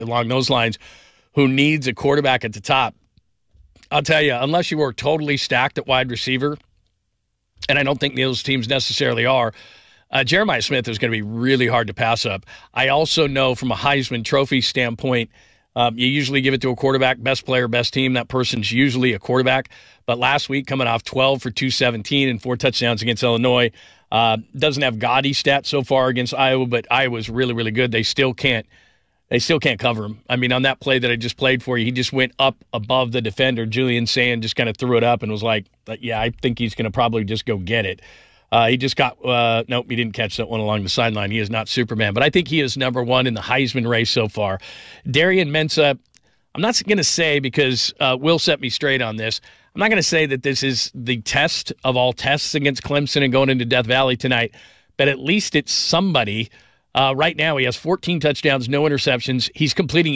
along those lines who needs a quarterback at the top. I'll tell you, unless you were totally stacked at wide receiver, and I don't think those teams necessarily are, Jeremiah Smith is going to be really hard to pass up. I also know from a Heisman Trophy standpoint, you usually give it to a quarterback, best player, best team. That person's usually a quarterback. But last week, coming off 12 for 217 and 4 touchdowns against Illinois, doesn't have gaudy stats so far against Iowa, but Iowa's really, really good. They still can't cover him. I mean, on that play that I just played for you, he just went up above the defender. Julian Sand just kind of threw it up and was like, yeah, I think he's going to probably just go get it. He just got nope, he didn't catch that one along the sideline. He is not Superman. But I think he is number one in the Heisman race so far. Darian Mensah, I'm not going to say, because Will set me straight on this, I'm not going to say that this is the test of all tests against Clemson and going into Death Valley tonight, but at least it's somebody. Right now, he has 14 touchdowns, no interceptions. He's completing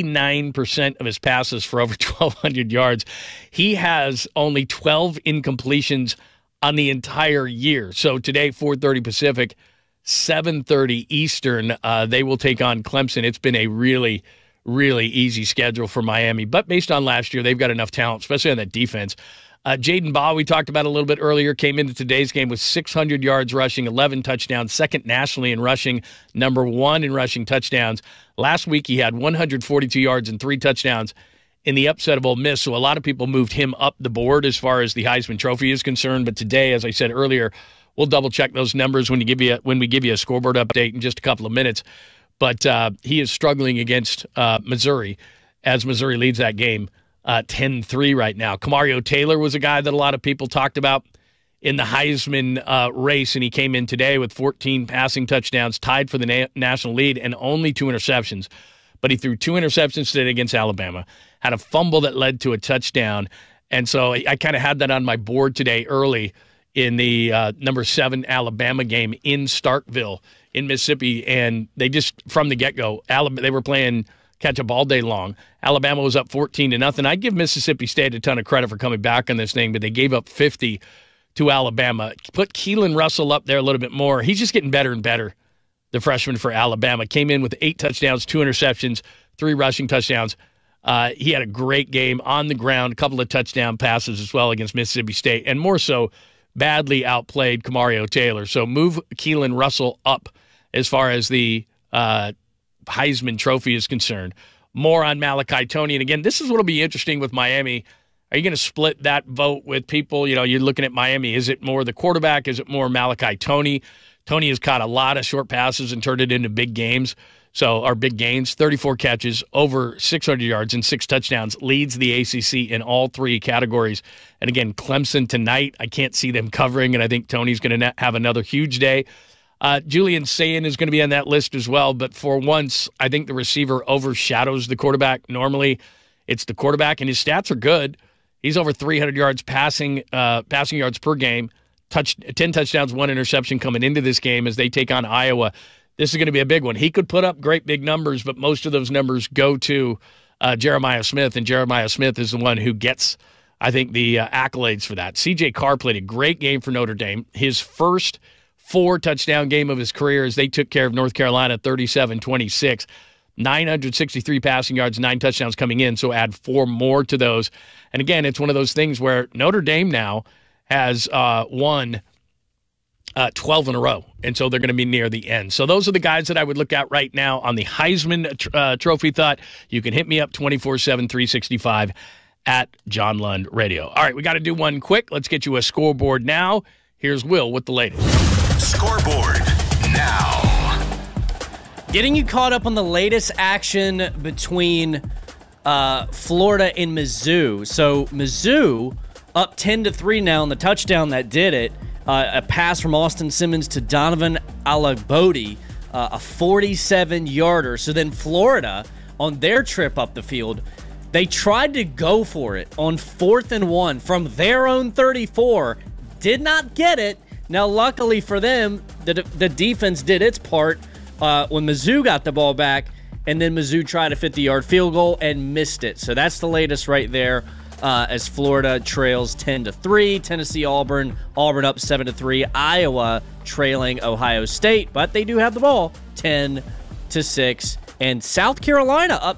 89% of his passes for over 1,200 yards. He has only 12 incompletions on the entire year. So today, 4:30 Pacific, 7:30 Eastern, they will take on Clemson. It's been a really, really easy schedule for Miami. But based on last year, they've got enough talent, especially on that defense. Jaden Baugh, we talked about a little bit earlier, came into today's game with 600 yards rushing, 11 touchdowns, second nationally in rushing, number one in rushing touchdowns. Last week, he had 142 yards and 3 touchdowns in the upset of Ole Miss. So a lot of people moved him up the board as far as the Heisman Trophy is concerned. But today, as I said earlier, we'll double-check those numbers when we give you a scoreboard update in just a couple of minutes. But he is struggling against Missouri as Missouri leads that game 10-3 right now. Kamario Taylor was a guy that a lot of people talked about in the Heisman race, and he came in today with 14 passing touchdowns, tied for the national lead, and only 2 interceptions. But he threw 2 interceptions today against Alabama, had a fumble that led to a touchdown, and so I kind of had that on my board today early in the number 7 Alabama game in Starkville in Mississippi, and they just, from the get-go, they were playing catch-up all day long. Alabama was up 14-0. I'd give Mississippi State a ton of credit for coming back on this thing, but they gave up 50 to Alabama. Put Keelan Russell up there a little bit more. He's just getting better and better, the freshman for Alabama. Came in with 8 touchdowns, 2 interceptions, 3 rushing touchdowns. He had a great game on the ground, a couple of touchdown passes as well against Mississippi State, and more so, badly outplayed Kamario Taylor. So move Keelan Russell up as far as the Heisman Trophy is concerned. More on Malachi Toney. And again, this is what will be interesting with Miami. Are you going to split that vote with people? You know, you're looking at Miami. Is it more the quarterback? Is it more Malachi Toney? Toney has caught a lot of short passes and turned it into big games. So, our big gains, 34 catches, over 600 yards and 6 touchdowns, leads the ACC in all 3 categories. And again, Clemson tonight, I can't see them covering, and I think Toney's going to have another huge day. Julian Sand is going to be on that list as well, but for once, I think the receiver overshadows the quarterback. Normally, it's the quarterback, and his stats are good. He's over 300 yards passing yards per game, 10 touchdowns, 1 interception coming into this game as they take on Iowa. This is going to be a big one. He could put up great big numbers, but most of those numbers go to Jeremiah Smith, and Jeremiah Smith is the one who gets, I think, the accolades for that. C.J. Carr played a great game for Notre Dame. His first 4-touchdown game of his career as they took care of North Carolina 37-26. 963 passing yards, 9 touchdowns coming in, so add 4 more to those. And again, it's one of those things where Notre Dame now has won 12 in a row, and so they're going to be near the end. So those are the guys that I would look at right now on the Heisman Trophy thought. You can hit me up 24/7, 365 at John Lund Radio. All right, we got to do one quick. Let's get you a scoreboard now. Here's Will with the latest. Scoreboard now. Getting you caught up on the latest action between Florida and Mizzou. So Mizzou up 10-3 now on the touchdown that did it. A pass from Austin Simmons to Donovan Alabodi, a 47-yarder. So then Florida, on their trip up the field, they tried to go for it on 4th and 1 from their own 34. Did not get it. Now, luckily for them, the defense did its part when Mizzou got the ball back, and then Mizzou tried a 50-yard field goal and missed it. So that's the latest right there. As Florida trails 10-3, Tennessee, Auburn up 7-3, Iowa trailing Ohio State, but they do have the ball 10-6 And South Carolina up